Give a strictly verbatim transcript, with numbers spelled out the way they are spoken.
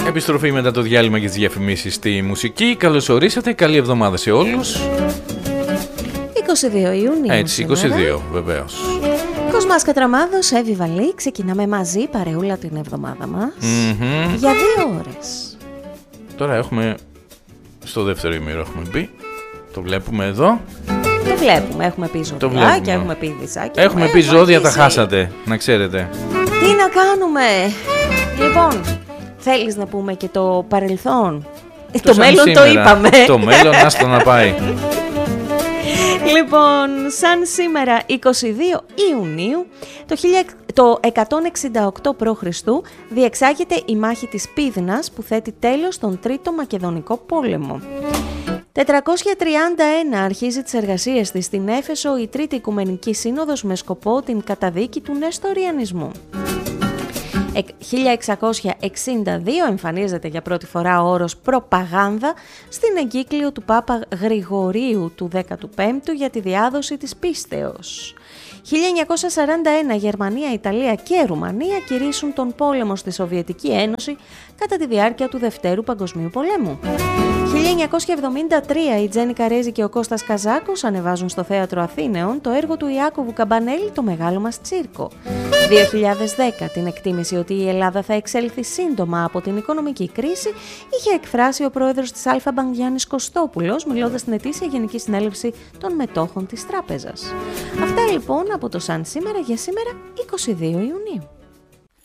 Επιστροφή μετά το διάλειμμα και τις διαφημίσεις στη μουσική. Καλώς ορίσατε, καλή εβδομάδα σε όλους. είκοσι δύο Ιουνίου. Έτσι, είκοσι δύο βεβαίως. Κοσμάς Κατραμάδος, Εύη Βαλή, ξεκινάμε μαζί παρεούλα την εβδομάδα μας Mm-hmm. για δύο ώρες. Τώρα έχουμε, στο δεύτερο ημίρο έχουμε μπει, το βλέπουμε εδώ. Το βλέπουμε, έχουμε πει ζωδιάκια, έχουμε πει δισάκια. Έχουμε πει ζώδια, τα χάσατε, να ξέρετε. Τι να κάνουμε. Λοιπόν, θέλεις να πούμε και το παρελθόν? Το, το μέλλον σήμερα. Το είπαμε. Το μέλλον, άστο να πάει. Λοιπόν, σαν σήμερα είκοσι δύο Ιουνίου, το εκατόν εξήντα οκτώ π.Χ. διεξάγεται η μάχη της Πύδνας που θέτει τέλος στον Τρίτο Μακεδονικό Πόλεμο. τετρακόσια τριάντα ένα αρχίζει τις εργασίες της στην Έφεσο η Τρίτη Οικουμενική Σύνοδος με σκοπό την καταδίκη του Νεστοριανισμού. χίλια εξακόσια εξήντα δύο εμφανίζεται για πρώτη φορά ο όρος προπαγάνδα στην εγκύκλιο του Πάπα Γρηγορίου του δέκατου πέμπτου για τη διάδοση της πίστεως. χίλια εννιακόσια σαράντα ένα Γερμανία, Ιταλία και Ρουμανία κηρύσσουν τον πόλεμο στη Σοβιετική Ένωση κατά τη διάρκεια του Δευτέρου Παγκοσμίου Πολέμου. χίλια εννιακόσια εβδομήντα τρία η Τζένι Καρέζη και ο Κώστας Καζάκος ανεβάζουν στο Θέατρο Αθήνεων το έργο του Ιάκωβου Καμπανέλη «Το Μεγάλο Μας Τσίρκο». δύο χιλιάδες δέκα την εκτίμηση ότι η Ελλάδα θα εξέλθει σύντομα από την οικονομική κρίση είχε εκφράσει ο πρόεδρος της Αλφα Μπανκ Γιάννης Κωστόπουλος μιλώντας στην ετήσια Γενική Συνέλευση των Μετόχων της Τράπεζας. Αυτά λοιπόν από το Σαν σήμερα για σήμερα είκοσι δύο Ιουνίου.